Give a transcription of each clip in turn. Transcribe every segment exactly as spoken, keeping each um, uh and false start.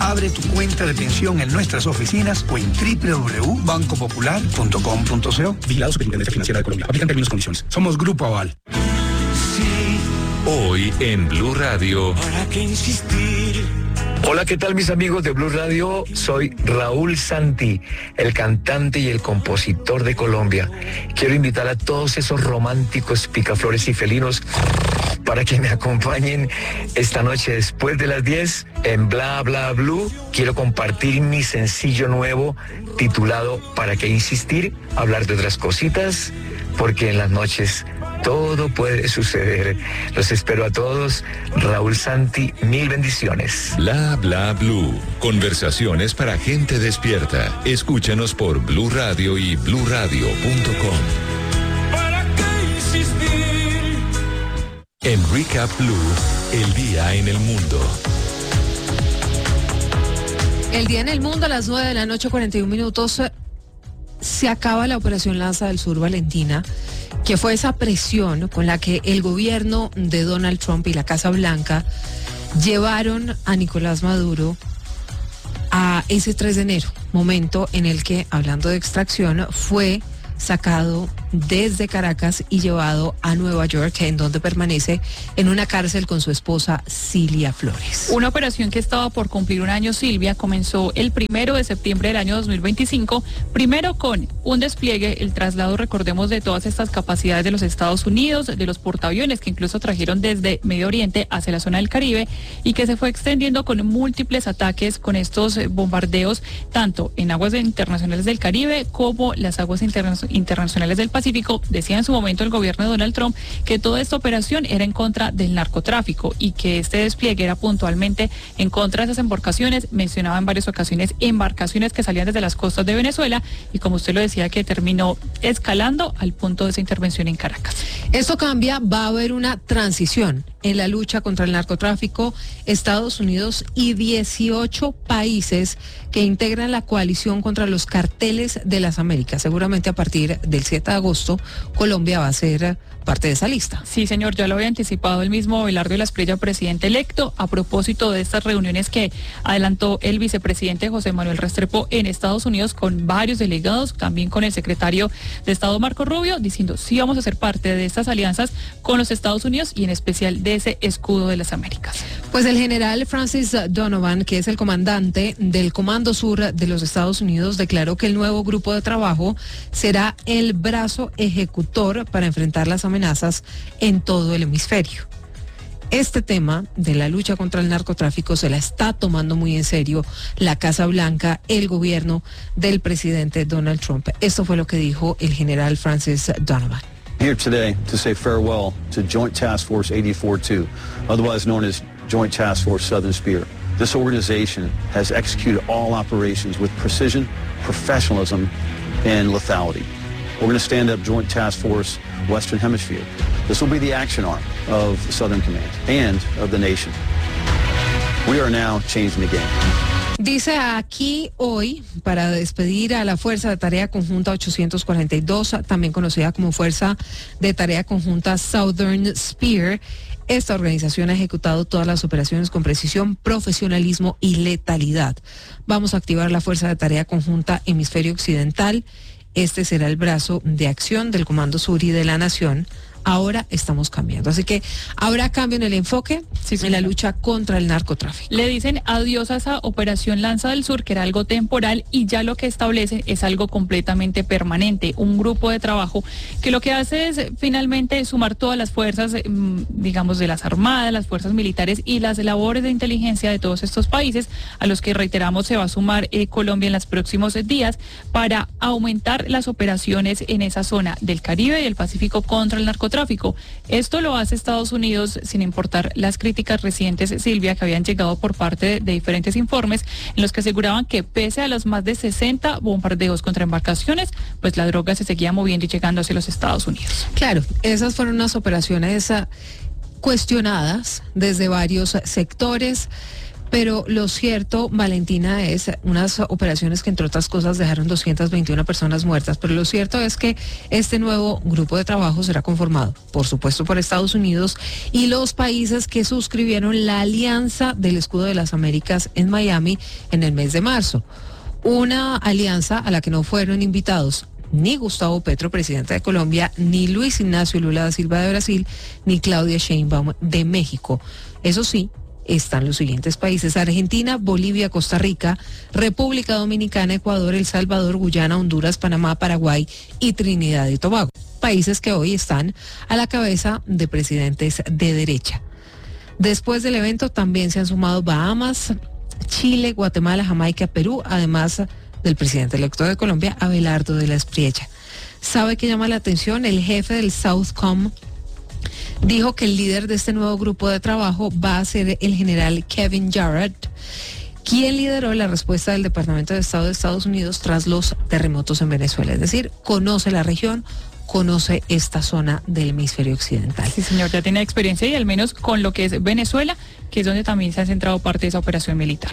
Abre tu cuenta de pensión en nuestras oficinas o en doble u doble u doble u punto banco popular punto com punto co. Vigilado Superintendencia Financiera de Colombia. Aplican términos y condiciones. Somos Grupo Aval. Sí. Hoy en Blue Radio. ¿Para qué insistir? Hola, ¿qué tal mis amigos de Blue Radio? Soy Raúl Santi, el cantante y el compositor de Colombia. Quiero invitar a todos esos románticos picaflores y felinos para que me acompañen esta noche después de las diez en Bla Bla Blue. Quiero compartir mi sencillo nuevo titulado ¿Para qué insistir? Hablar de otras cositas, porque en las noches todo puede suceder. Los espero a todos. Raúl Santi, mil bendiciones. Bla Bla Blue. Conversaciones para gente despierta. Escúchanos por Blue Radio y blue radio punto com. ¿Para qué insistir? En Recap Blue, el día en el mundo. El día en el mundo a las nueve de la noche, cuarenta y un minutos. Se acaba la operación Lanza del Sur, Valentina, que fue esa presión con la que el gobierno de Donald Trump y la Casa Blanca llevaron a Nicolás Maduro a ese tres de enero, momento en el que, hablando de extracción, fue sacado desde Caracas y llevado a Nueva York, en donde permanece en una cárcel con su esposa Cilia Flores. Una operación que estaba por cumplir un año, Silvia, comenzó el primero de septiembre del año dos mil veinticinco, primero con un despliegue, el traslado, recordemos, de todas estas capacidades de los Estados Unidos, de los portaaviones que incluso trajeron desde Medio Oriente hacia la zona del Caribe, y que se fue extendiendo con múltiples ataques, con estos bombardeos, tanto en aguas internacionales del Caribe como las aguas interna- internacionales del Pacífico. Decía en su momento el gobierno de Donald Trump que toda esta operación era en contra del narcotráfico y que este despliegue era puntualmente en contra de esas embarcaciones. Mencionaba en varias ocasiones embarcaciones que salían desde las costas de Venezuela y, como usted lo decía, que terminó escalando al punto de esa intervención en Caracas. Esto cambia, va a haber una transición en la lucha contra el narcotráfico. Estados Unidos y dieciocho países que integran la coalición contra los carteles de las Américas. Seguramente a partir del siete de agosto, Colombia va a ser parte de esa lista. Sí, señor, ya lo había anticipado el mismo Abelardo de la Espriella, presidente electo, a propósito de estas reuniones que adelantó el vicepresidente José Manuel Restrepo en Estados Unidos con varios delegados, también con el secretario de Estado Marco Rubio, diciendo sí vamos a ser parte de estas alianzas con los Estados Unidos y en especial de ese escudo de las Américas. Pues el general Francis Donovan, que es el comandante del Comando Sur de los Estados Unidos, declaró que el nuevo grupo de trabajo será el brazo ejecutor para enfrentar las amenazas en todo el hemisferio. Este tema de la lucha contra el narcotráfico se la está tomando muy en serio la Casa Blanca, el gobierno del presidente Donald Trump. Esto fue lo que dijo el general Francis Donovan. Here today to say farewell to Joint Task Force eight forty-two, otherwise known as Joint Task Force Southern Spear. This organization has executed all operations with precision, professionalism, and lethality. We're going to stand up Joint Task Force Western Hemisphere. This will be the action arm of the Southern Command and of the nation. We are now changing the game. Dice aquí hoy, para despedir a la Fuerza de Tarea Conjunta ochocientos cuarenta y dos, también conocida como Fuerza de Tarea Conjunta Southern Spear, esta organización ha ejecutado todas las operaciones con precisión, profesionalismo y letalidad. Vamos a activar la Fuerza de Tarea Conjunta Hemisferio Occidental. Este será el brazo de acción del Comando Sur y de la Nación. Ahora estamos cambiando. Así que habrá cambio en el enfoque, sí, en la lucha contra el narcotráfico. Le dicen adiós a esa operación Lanza del Sur, que era algo temporal, y ya lo que establecen es algo completamente permanente, un grupo de trabajo que lo que hace es finalmente sumar todas las fuerzas, digamos, de las armadas, las fuerzas militares y las labores de inteligencia de todos estos países, a los que, reiteramos, se va a sumar eh, Colombia en los próximos días para aumentar las operaciones en esa zona del Caribe y el Pacífico contra el narcotráfico. Esto lo hace Estados Unidos sin importar las críticas recientes, Silvia, que habían llegado por parte de, de diferentes informes en los que aseguraban que pese a los más de sesenta bombardeos contra embarcaciones, pues la droga se seguía moviendo y llegando hacia los Estados Unidos. Claro, esas fueron unas operaciones uh, cuestionadas desde varios sectores, Pero lo cierto, Valentina, es unas operaciones que entre otras cosas dejaron doscientas veintiuna personas muertas, pero lo cierto es que este nuevo grupo de trabajo será conformado, por supuesto, por Estados Unidos y los países que suscribieron la Alianza del Escudo de las Américas en Miami en el mes de marzo. Una alianza a la que no fueron invitados ni Gustavo Petro, presidente de Colombia, ni Luis Ignacio Lula da Silva de Brasil, ni Claudia Sheinbaum de México. Eso sí, están los siguientes países: Argentina, Bolivia, Costa Rica, República Dominicana, Ecuador, El Salvador, Guyana, Honduras, Panamá, Paraguay y Trinidad y Tobago. Países que hoy están a la cabeza de presidentes de derecha. Después del evento también se han sumado Bahamas, Chile, Guatemala, Jamaica, Perú, además del presidente electo de Colombia, Abelardo de la Espriella. ¿Sabe qué llama la atención? El jefe del Southcom dijo que el líder de este nuevo grupo de trabajo va a ser el general Kevin Jarrett, quien lideró la respuesta del Departamento de Estado de Estados Unidos tras los terremotos en Venezuela. Es decir, conoce la región, conoce esta zona del hemisferio occidental. Sí, señor, ya tiene experiencia y al menos con lo que es Venezuela, que es donde también se ha centrado parte de esa operación militar.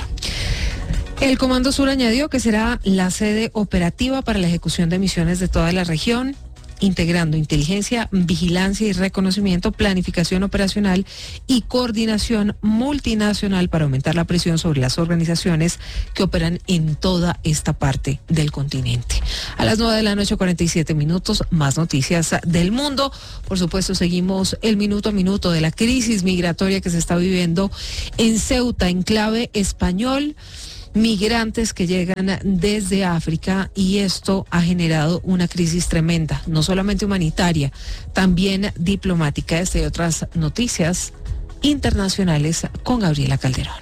El Comando Sur añadió que será la sede operativa para la ejecución de misiones de toda la región, integrando inteligencia, vigilancia y reconocimiento, planificación operacional y coordinación multinacional para aumentar la presión sobre las organizaciones que operan en toda esta parte del continente. A las nueve de la noche, cuarenta y siete minutos, más noticias del mundo. Por supuesto, seguimos el minuto a minuto de la crisis migratoria que se está viviendo en Ceuta, enclave español. Migrantes que llegan desde África, y esto ha generado una crisis tremenda, no solamente humanitaria, también diplomática. Esta y otras noticias internacionales con Gabriela Calderón.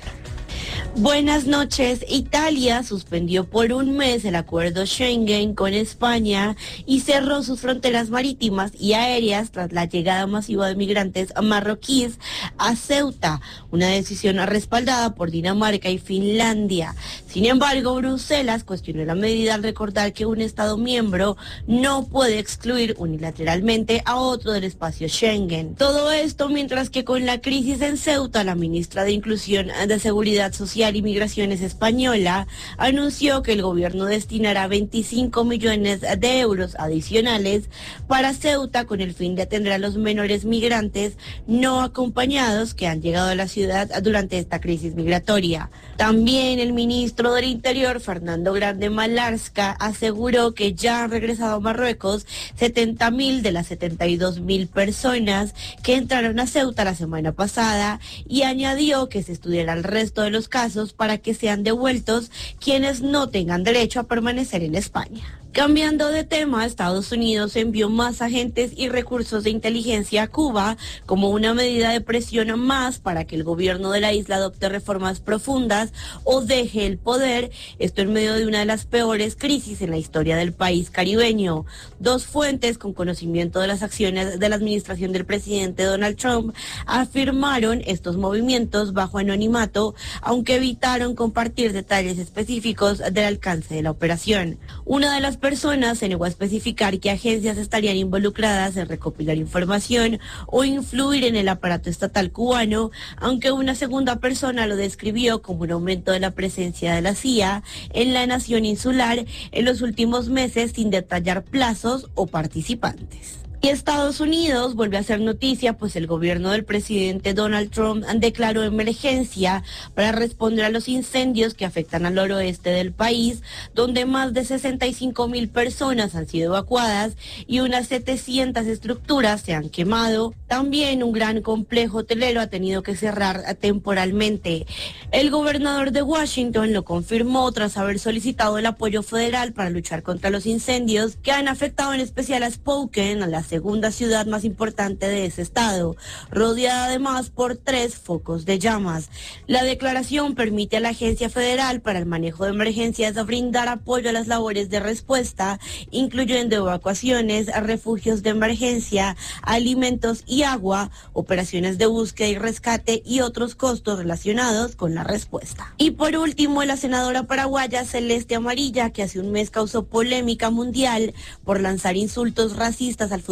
Buenas noches. Italia suspendió por un mes el acuerdo Schengen con España y cerró sus fronteras marítimas y aéreas tras la llegada masiva de migrantes marroquíes a Ceuta, una decisión respaldada por Dinamarca y Finlandia. Sin embargo, Bruselas cuestionó la medida al recordar que un Estado miembro no puede excluir unilateralmente a otro del espacio Schengen. Todo esto mientras que con la crisis en Ceuta, la ministra de Inclusión de Seguridad Social y Migraciones española anunció que el gobierno destinará veinticinco millones de euros adicionales para Ceuta con el fin de atender a los menores migrantes no acompañados que han llegado a la ciudad durante esta crisis migratoria. También el ministro del Interior, Fernando Grande Marlaska, aseguró que ya han regresado a Marruecos setenta mil de las setenta y dos mil personas que entraron a Ceuta la semana pasada y añadió que se estudiará el resto de los casos para que sean devueltos quienes no tengan derecho a permanecer en España. Cambiando de tema, Estados Unidos envió más agentes y recursos de inteligencia a Cuba como una medida de presión más para que el gobierno de la isla adopte reformas profundas o deje el poder, esto en medio de una de las peores crisis en la historia del país caribeño. Dos fuentes con conocimiento de las acciones de la administración del presidente Donald Trump afirmaron estos movimientos bajo anonimato, aunque evitaron compartir detalles específicos del alcance de la operación. Una de las personas se negó a especificar qué agencias estarían involucradas en recopilar información o influir en el aparato estatal cubano, aunque una segunda persona lo describió como un aumento de la presencia de la C I A en la nación insular en los últimos meses sin detallar plazos o participantes. Y Estados Unidos vuelve a hacer noticia, pues el gobierno del presidente Donald Trump declaró emergencia para responder a los incendios que afectan al noroeste del país, donde más de sesenta y cinco mil personas han sido evacuadas y unas setecientas estructuras se han quemado. También un gran complejo hotelero ha tenido que cerrar temporalmente. El gobernador de Washington lo confirmó tras haber solicitado el apoyo federal para luchar contra los incendios que han afectado en especial a Spokane, a la segunda ciudad más importante de ese estado, rodeada además por tres focos de llamas. La declaración permite a la Agencia Federal para el Manejo de Emergencias brindar apoyo a las labores de respuesta, incluyendo evacuaciones, refugios de emergencia, alimentos y agua, operaciones de búsqueda y rescate y otros costos relacionados con la respuesta. Y por último, la senadora paraguaya Celeste Amarilla, que hace un mes causó polémica mundial por lanzar insultos racistas al fútbol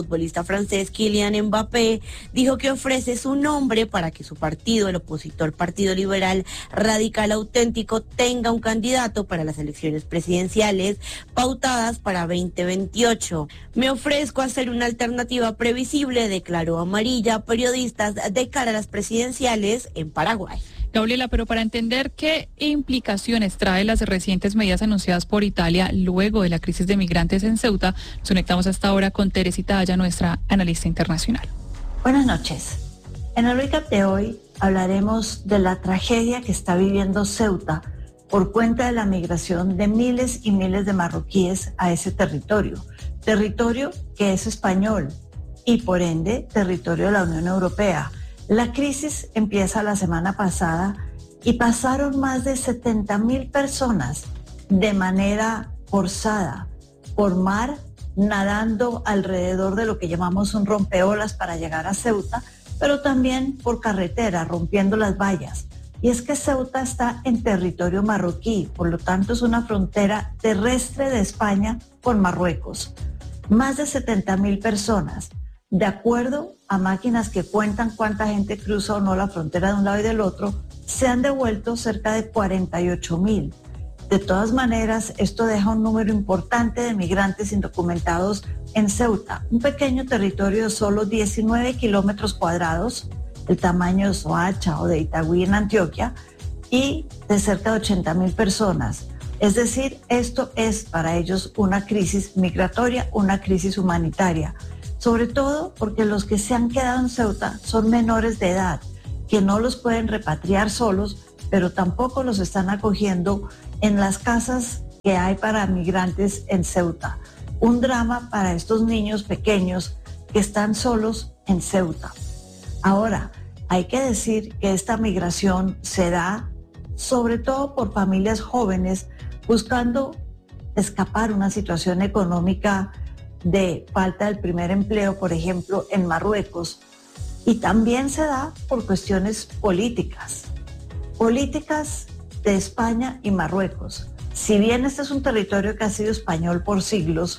futbolista francés Kylian Mbappé dijo que ofrece su nombre para que su partido, el opositor Partido Liberal Radical Auténtico, tenga un candidato para las elecciones presidenciales pautadas para veinte veintiocho. Me ofrezco a ser una alternativa previsible, declaró Amarilla a periodistas de cara a las presidenciales en Paraguay. Gabriela, pero para entender qué implicaciones trae las recientes medidas anunciadas por Italia luego de la crisis de migrantes en Ceuta, nos conectamos hasta ahora con Teresita Aya, nuestra analista internacional. Buenas noches. En el recap de hoy hablaremos de la tragedia que está viviendo Ceuta por cuenta de la migración de miles y miles de marroquíes a ese territorio, territorio que es español y por ende territorio de la Unión Europea. La crisis empieza la semana pasada y pasaron más de setenta mil personas de manera forzada por mar, nadando alrededor de lo que llamamos un rompeolas para llegar a Ceuta, pero también por carretera, rompiendo las vallas. Y es que Ceuta está en territorio marroquí, por lo tanto es una frontera terrestre de España con Marruecos. Más de setenta mil personas. De acuerdo a máquinas que cuentan cuánta gente cruza o no la frontera de un lado y del otro, se han devuelto cerca de cuarenta y ocho mil. De todas maneras, esto deja un número importante de migrantes indocumentados en Ceuta, un pequeño territorio de solo diecinueve kilómetros cuadrados, el tamaño de Soacha o de Itagüí en Antioquia, y de cerca de ochenta mil personas. Es decir, esto es para ellos una crisis migratoria, una crisis humanitaria. Sobre todo porque los que se han quedado en Ceuta son menores de edad, que no los pueden repatriar solos, pero tampoco los están acogiendo en las casas que hay para migrantes en Ceuta. Un drama para estos niños pequeños que están solos en Ceuta. Ahora, hay que decir que esta migración se da sobre todo por familias jóvenes buscando escapar una situación económica de falta del primer empleo, por ejemplo, en Marruecos, y también se da por cuestiones políticas, políticas de España y Marruecos. Si bien este es un territorio que ha sido español por siglos,